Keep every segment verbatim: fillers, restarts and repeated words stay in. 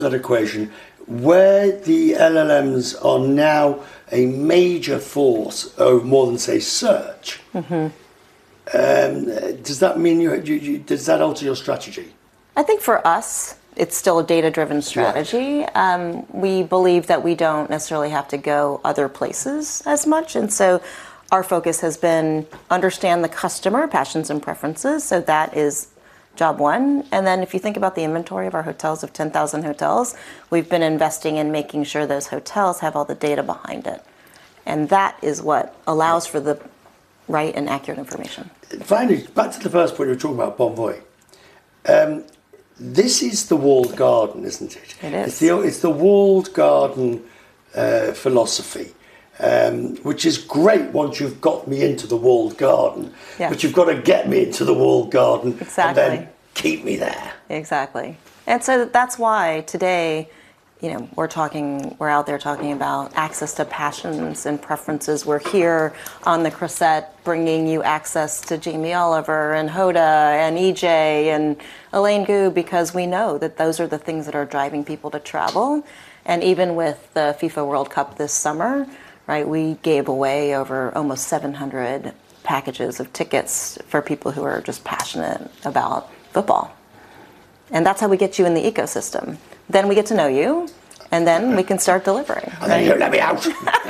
that equation, where the L L Ms are now a major force, or more than say search, mm-hmm. um, does that mean you, you, you, does that alter your strategy? I think for us, it's still a data-driven strategy. Right. Um, we believe that we don't necessarily have to go other places as much, and so our focus has been understand the customer passions and preferences. So that is job one. And then if you think about the inventory of our hotels, of ten thousand hotels, we've been investing in making sure those hotels have all the data behind it. And that is what allows for the right and accurate information. Finally, back to the first point you were talking about, Bonvoy. Um, this is the walled garden, isn't it? It is. It's the, it's the walled garden uh, philosophy. Um, which is great once you've got me into the walled garden, yeah. But you've got to get me into the walled garden exactly. and then keep me there. Exactly. And so that's why today, you know, we're talking, we're out there talking about access to passions and preferences. We're here on the Croisette bringing you access to Jamie Oliver and Hoda and E J and Elaine Gu, because we know that those are the things that are driving people to travel. And even with the FIFA World Cup this summer, right, we gave away over almost seven hundred packages of tickets for people who are just passionate about football. And that's how we get you in the ecosystem. Then we get to know you, and then we can start delivering. And then you let me out.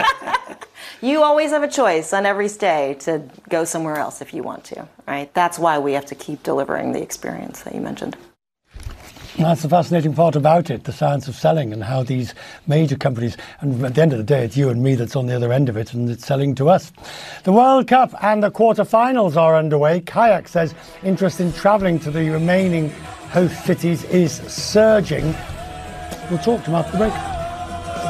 You always have a choice on every stay to go somewhere else if you want to, right? That's why we have to keep delivering the experience that you mentioned. That's the fascinating part about it, the science of selling and how these major companies, and at the end of the day, it's you and me that's on the other end of it and it's selling to us. The World Cup and the quarterfinals are underway. Kayak says interest in travelling to the remaining host cities is surging. We'll talk to him after the break.